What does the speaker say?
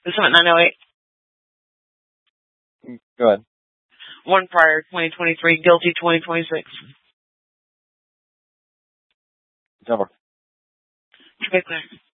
This one at 908. Go ahead. One prior, 2023. Guilty, 2026. It's over. Clear.